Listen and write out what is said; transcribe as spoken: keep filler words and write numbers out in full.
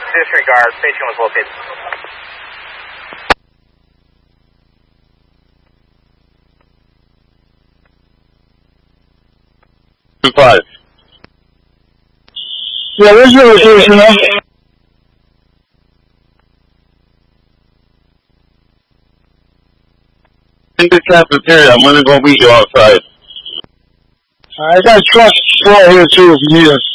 Disregard. Station was located. Two five. Yeah, where's your location now? In the cafeteria. I'm gonna go meet you outside. I got a truck floor here too if you need us.